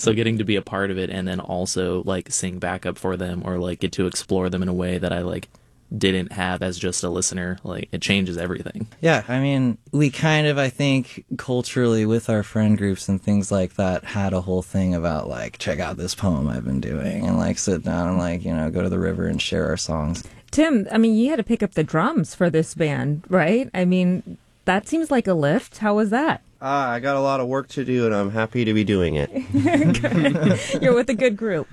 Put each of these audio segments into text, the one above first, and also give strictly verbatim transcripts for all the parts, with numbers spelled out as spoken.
So getting to be a part of it and then also like sing backup for them or like get to explore them in a way that I like didn't have as just a listener, like it changes everything. Yeah, I mean, we kind of, I think, culturally with our friend groups and things like that had a whole thing about like, check out this poem I've been doing and like sit down and like, you know, go to the river and share our songs. Tim, I mean, you had to pick up the drums for this band, right? I mean, that seems like a lift. How was that? Ah, I got a lot of work to do, and I'm happy to be doing it. You're with a good group.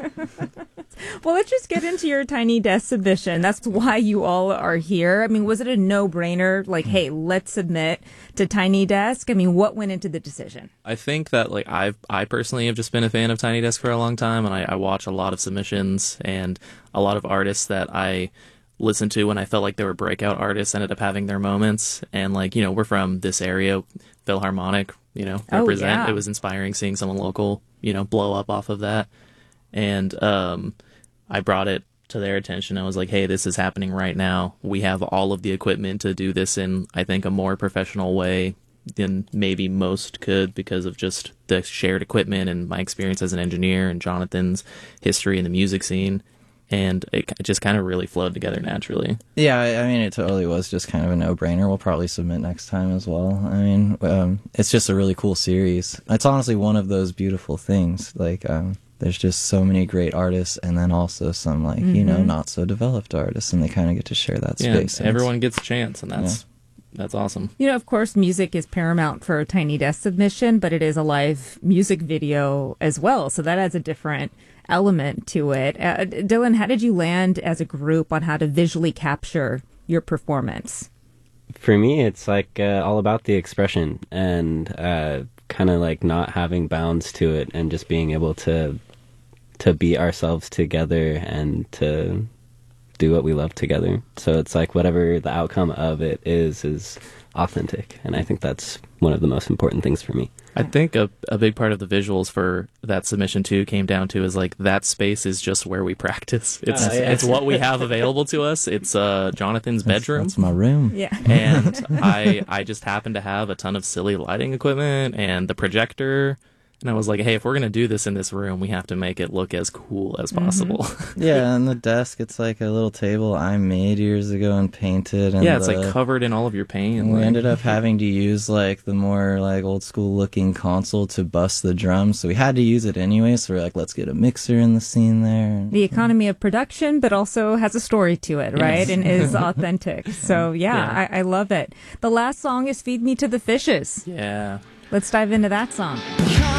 Well, let's just get into your Tiny Desk submission. That's why you all are here. I mean, was it a no-brainer? Like, hey, let's submit to Tiny Desk? I mean, what went into the decision? I think that, like, I've, I personally have just been a fan of Tiny Desk for a long time, and I, I watch a lot of submissions, and a lot of artists that I listened to when I felt like they were breakout artists ended up having their moments. And, like, you know, we're from this area, Philharmonic, you know, represent. Oh, yeah. It was inspiring seeing someone local, you know, blow up off of that. And um, I brought it to their attention. I was like, hey, this is happening right now. We have all of the equipment to do this in, I think, a more professional way than maybe most could because of just the shared equipment and my experience as an engineer and Jonathan's history in the music scene. And it, it just kind of really flowed together naturally. Yeah, I, I mean, it totally was just kind of a no-brainer. We'll probably submit next time as well. I mean, um, it's just a really cool series. It's honestly one of those beautiful things. Like, um, there's just so many great artists, and then also some, like, mm-hmm. you know, not-so-developed artists, and they kind of get to share that yeah, space. Everyone gets a chance, and that's... Yeah. That's awesome. You know, of course, music is paramount for a Tiny Desk submission, but it is a live music video as well. So that adds a different element to it. Uh, Dylan, how did you land as a group on how to visually capture your performance? For me, it's like uh, all about the expression and uh, kind of like not having bounds to it and just being able to to be ourselves together and to do what we love together. So it's like whatever the outcome of it is is authentic, and I think that's one of the most important things for me. I think a, a big part of the visuals for that submission too came down to is like that space is just where we practice. It's uh, yeah. it's what we have available to us. It's uh Jonathan's bedroom. That's, that's my room. Yeah. And I I just happen to have a ton of silly lighting equipment and the projector. And I was like, hey, if we're going to do this in this room, we have to make it look as cool as possible. Mm-hmm. Yeah, and the desk, it's like a little table I made years ago and painted. And yeah, it's the, like covered in all of your paint. We like, ended up having to use like the more like old school looking console to bust the drums. So we had to use it anyway. So we're like, let's get a mixer in the scene there. The economy of production, but also has a story to it, right? Yes. And is authentic. So yeah, Yeah. I, I love it. The last song is Feed Me to the Fishes. Yeah. Let's dive into that song.